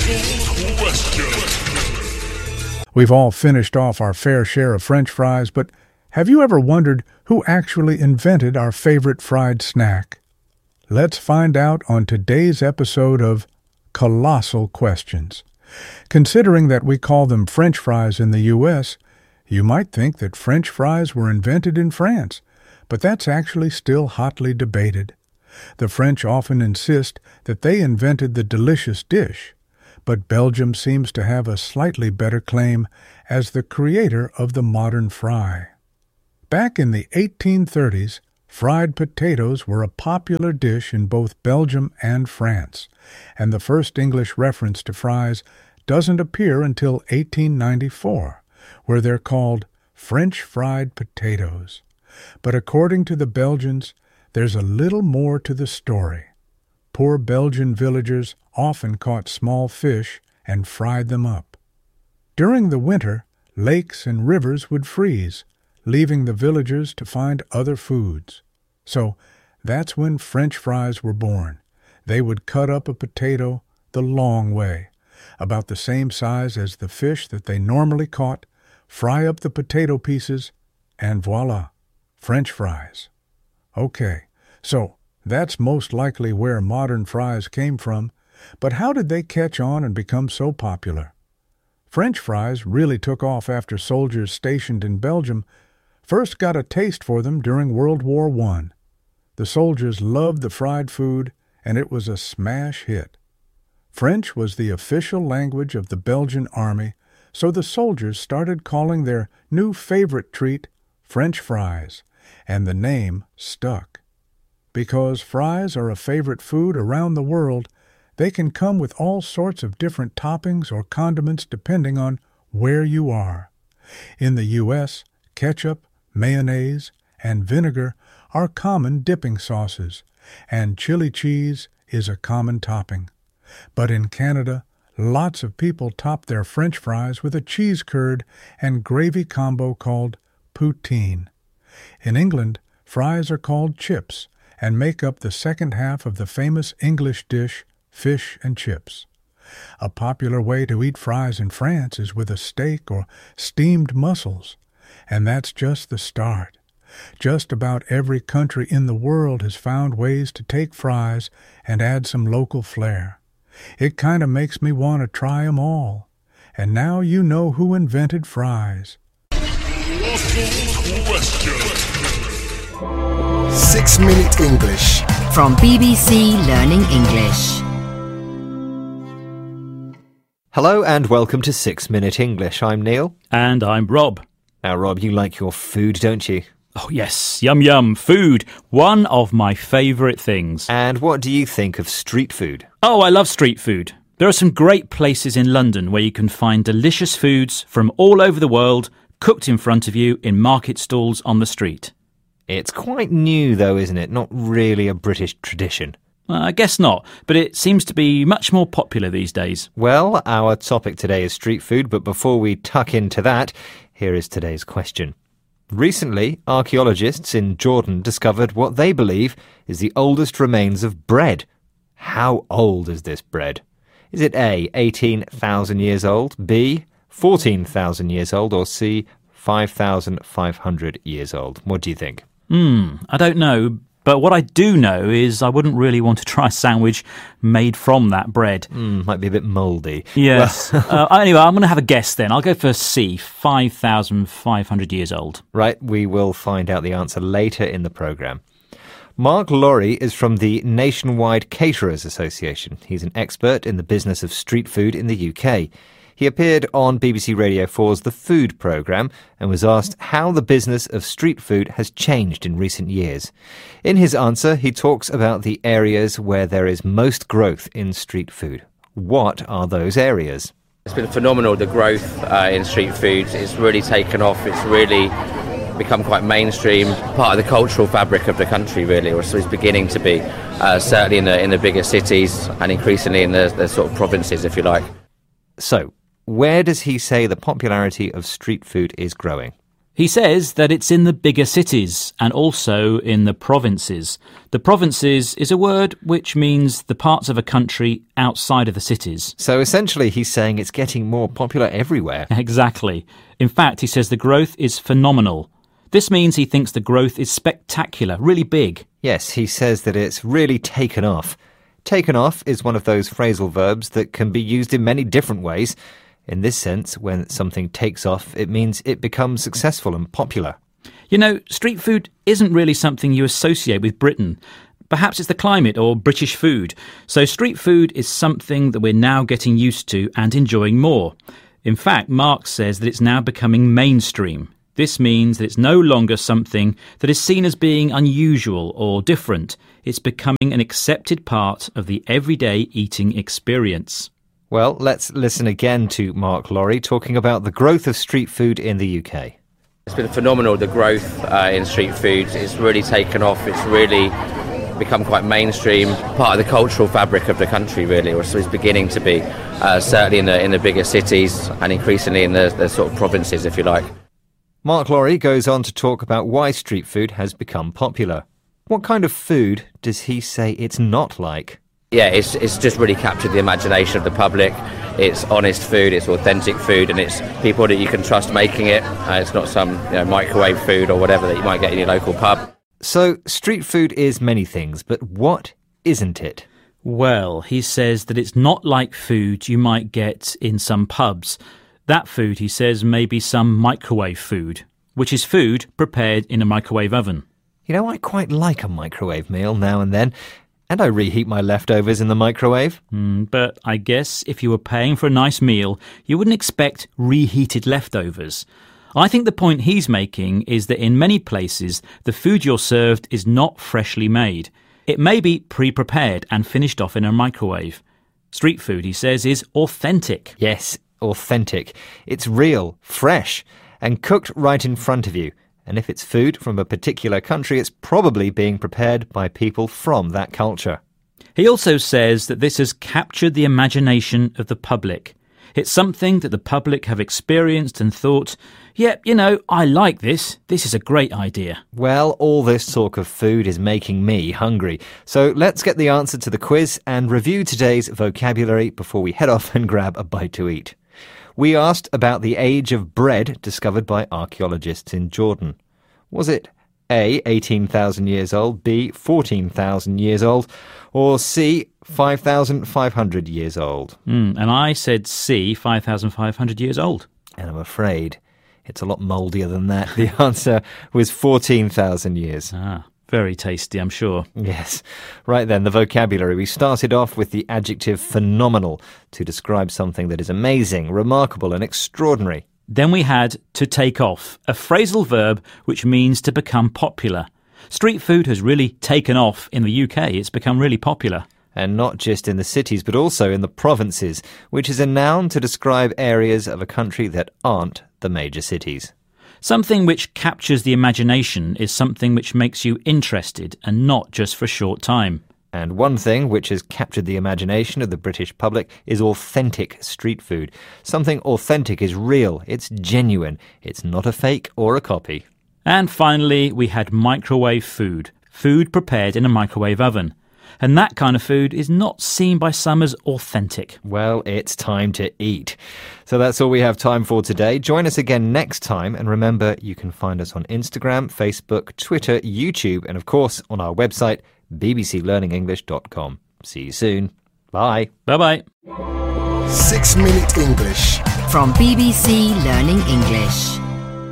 We've all finished off our fair share of French fries, but have you ever wondered who actually invented our favorite fried snack? Let's find out on today's episode of Colossal Questions. Considering that we call them French fries in the U.S., you might think that French fries were invented in France, but that's actually still hotly debated. The French often insist that they invented the delicious dish, but Belgium seems to have a slightly better claim as the creator of the modern fry. Back in the 1830s, fried potatoes were a popular dish in both Belgium and France, and the first English reference to fries doesn't appear until 1894, where they're called French fried potatoes. But according to the Belgians, there's a little more to the story. Poor Belgian villagers often caught small fish and fried them up. During the winter, lakes and rivers would freeze, leaving the villagers to find other foods. So that's when French fries were born. They would cut up a potato the long way, about the same size as the fish that they normally caught, fry up the potato pieces, and voila, French fries. Okay, so that's most likely where modern fries came from, but how did they catch on and become so popular? French fries really took off after soldiers stationed in Belgium first got a taste for them during World War I. The soldiers loved the fried food, and it was a smash hit. French was the official language of the Belgian army, so the soldiers started calling their new favorite treat French fries, and the name stuck. Because fries are a favorite food around the world, they can come with all sorts of different toppings or condiments depending on where you are. In the U.S., ketchup, mayonnaise, and vinegar are common dipping sauces, and chili cheese is a common topping. But in Canada, lots of people top their French fries with a cheese curd and gravy combo called poutine. In England, fries are called chips and make up the second half of the famous English dish, fish and chips. A popular way to eat fries in France is with a steak or steamed mussels, and that's just the start. Just about every country in the world has found ways to take fries and add some local flair. It kind of makes me want to try 'em all. And now you know who invented fries. 6-Minute English from BBC Learning English. Hello and welcome to 6-Minute English. I'm Neil. And I'm Rob. Now, Rob, you like your food, don't you? Oh, yes. Yum, yum. Food. One of my favourite things. And what do you think of street food? Oh, I love street food. There are some great places in London where you can find delicious foods from all over the world cooked in front of you in market stalls on the street. It's quite new, though, isn't it? Not really a British tradition. I guess not, but it seems to be much more popular these days. Well, our topic today is street food, but before we tuck into that, here is today's question. Recently, archaeologists in Jordan discovered what they believe is the oldest remains of bread. How old is this bread? Is it A, 18,000 years old, B, 14,000 years old, or C, 5,500 years old? What do you think? I don't know, but what I do know is I wouldn't really want to try a sandwich made from that bread. Might be a bit mouldy. Yes. Anyway, I'm going to have a guess then. I'll go for C, 5,500 years old. Right, we will find out the answer later in the programme. Mark Laurie is from the Nationwide Caterers Association. He's an expert in the business of street food in the UK. He appeared on BBC Radio 4's The Food programme and was asked how the business of street food has changed in recent years. In his answer, he talks about the areas where there is most growth in street food. What are those areas? It's been phenomenal, the growth in street food. It's really taken off. It's really become quite mainstream, part of the cultural fabric of the country, really, or it's beginning to be, certainly in the bigger cities and increasingly in the sort of provinces, if you like. So, where does he say the popularity of street food is growing? He says that it's in the bigger cities and also in the provinces. The provinces is a word which means the parts of a country outside of the cities. So essentially he's saying it's getting more popular everywhere. Exactly. In fact, he says the growth is phenomenal. This means he thinks the growth is spectacular, really big. Yes, he says that it's really taken off. Taken off is one of those phrasal verbs that can be used in many different ways. In this sense, when something takes off, it means it becomes successful and popular. You know, street food isn't really something you associate with Britain. Perhaps it's the climate or British food. So street food is something that we're now getting used to and enjoying more. In fact, Mark says that it's now becoming mainstream. This means that it's no longer something that is seen as being unusual or different. It's becoming an accepted part of the everyday eating experience. Well, let's listen again to Mark Lorry talking about the growth of street food in the UK. It's been phenomenal, the growth in street food. It's really taken off. It's really become quite mainstream, part of the cultural fabric of the country, really, or so it's beginning to be, certainly in the bigger cities and increasingly in the sort of provinces, if you like. Mark Lorry goes on to talk about why street food has become popular. What kind of food does he say it's not like? Yeah, it's just really captured the imagination of the public. It's honest food, it's authentic food, and it's people that you can trust making it. It's not some microwave food or whatever that you might get in your local pub. So, street food is many things, but what isn't it? Well, he says that it's not like food you might get in some pubs. That food, he says, may be some microwave food, which is food prepared in a microwave oven. You know, I quite like a microwave meal now and then. And I reheat my leftovers in the microwave. But I guess if you were paying for a nice meal, you wouldn't expect reheated leftovers. I think the point he's making is that in many places, the food you're served is not freshly made. It may be pre-prepared and finished off in a microwave. Street food, he says, is authentic. Yes, authentic. It's real, fresh, and cooked right in front of you. And if it's food from a particular country, it's probably being prepared by people from that culture. He also says that this has captured the imagination of the public. It's something that the public have experienced and thought, I like this. This is a great idea. Well, all this talk of food is making me hungry. So let's get the answer to the quiz and review today's vocabulary before we head off and grab a bite to eat. We asked about the age of bread discovered by archaeologists in Jordan. Was it A, 18,000 years old, B, 14,000 years old, or C, 5,500 years old? And I said C, 5,500 years old. And I'm afraid it's a lot mouldier than that. The answer was 14,000 years. Very tasty, I'm sure. Yes. Right then, the vocabulary. We started off with the adjective phenomenal to describe something that is amazing, remarkable and extraordinary. Then we had to take off, a phrasal verb which means to become popular. Street food has really taken off in the UK. It's become really popular. And not just in the cities, but also in the provinces, which is a noun to describe areas of a country that aren't the major cities. Something which captures the imagination is something which makes you interested and not just for a short time. And one thing which has captured the imagination of the British public is authentic street food. Something authentic is real, it's genuine, it's not a fake or a copy. And finally, we had microwave food, food prepared in a microwave oven. And that kind of food is not seen by some as authentic. Well, it's time to eat. So that's all we have time for today. Join us again next time. And remember, you can find us on Instagram, Facebook, Twitter, YouTube, and of course on our website, bbclearningenglish.com. See you soon. Bye. Bye-bye. 6 Minute English. From BBC Learning English.